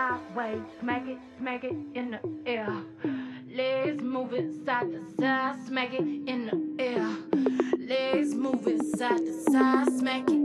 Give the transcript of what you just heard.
sideways, smack it in the air. Legs moving side to side, smack it in the air. Legs moving side to side, smack it